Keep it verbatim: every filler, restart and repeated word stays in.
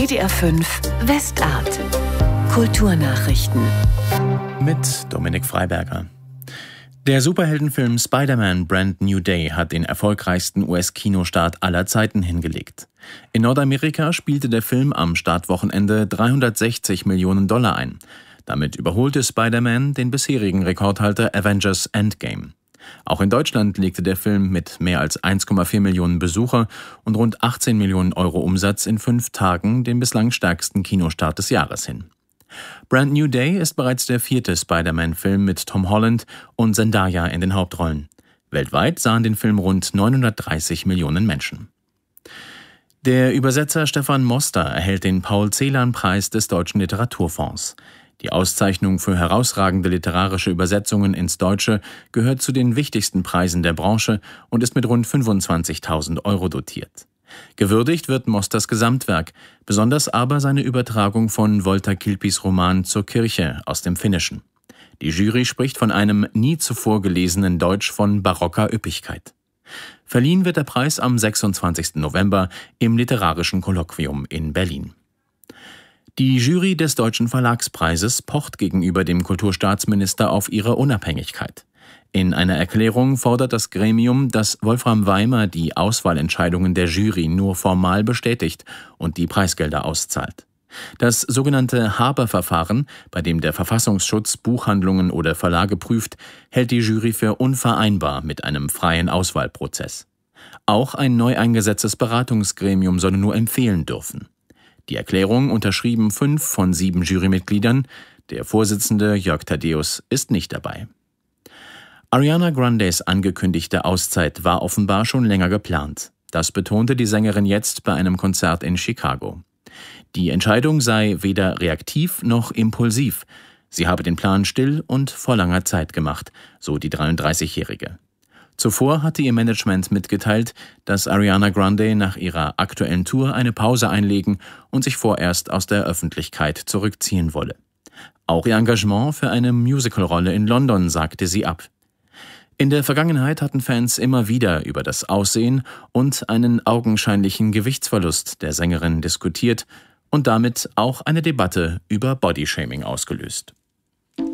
D R fünf Westart. Kulturnachrichten. Mit Dominik Freiberger. Der Superheldenfilm Spider-Man Brand New Day hat den erfolgreichsten U S-Kinostart aller Zeiten hingelegt. In Nordamerika spielte der Film am Startwochenende dreihundertsechzig Millionen Dollar ein. Damit überholte Spider-Man den bisherigen Rekordhalter Avengers Endgame. Auch in Deutschland legte der Film mit mehr als eins Komma vier Millionen Besucher und rund achtzehn Millionen Euro Umsatz in fünf Tagen den bislang stärksten Kinostart des Jahres hin. Brand New Day ist bereits der vierte Spider-Man-Film mit Tom Holland und Zendaya in den Hauptrollen. Weltweit sahen den Film rund neunhundertdreißig Millionen Menschen. Der Übersetzer Stefan Moster erhält den Paul-Celan-Preis des Deutschen Literaturfonds. Die Auszeichnung für herausragende literarische Übersetzungen ins Deutsche gehört zu den wichtigsten Preisen der Branche und ist mit rund fünfundzwanzigtausend Euro dotiert. Gewürdigt wird Mosters Gesamtwerk, besonders aber seine Übertragung von Walter Kilpis Roman Zur Kirche aus dem Finnischen. Die Jury spricht von einem nie zuvor gelesenen Deutsch von barocker Üppigkeit. Verliehen wird der Preis am sechsundzwanzigsten November im Literarischen Kolloquium in Berlin. Die Jury des Deutschen Verlagspreises pocht gegenüber dem Kulturstaatsminister auf ihre Unabhängigkeit. In einer Erklärung fordert das Gremium, dass Wolfram Weimer die Auswahlentscheidungen der Jury nur formal bestätigt und die Preisgelder auszahlt. Das sogenannte Haber-Verfahren, bei dem der Verfassungsschutz Buchhandlungen oder Verlage prüft, hält die Jury für unvereinbar mit einem freien Auswahlprozess. Auch ein neu eingesetztes Beratungsgremium solle nur empfehlen dürfen. Die Erklärung unterschrieben fünf von sieben Jurymitgliedern. Der Vorsitzende Jörg Thaddeus ist nicht dabei. Ariana Grandes angekündigte Auszeit war offenbar schon länger geplant. Das betonte die Sängerin jetzt bei einem Konzert in Chicago. Die Entscheidung sei weder reaktiv noch impulsiv. Sie habe den Plan still und vor langer Zeit gemacht, so die dreiunddreißigjährige. Zuvor hatte ihr Management mitgeteilt, dass Ariana Grande nach ihrer aktuellen Tour eine Pause einlegen und sich vorerst aus der Öffentlichkeit zurückziehen wolle. Auch ihr Engagement für eine Musicalrolle in London sagte sie ab. In der Vergangenheit hatten Fans immer wieder über das Aussehen und einen augenscheinlichen Gewichtsverlust der Sängerin diskutiert und damit auch eine Debatte über Bodyshaming ausgelöst.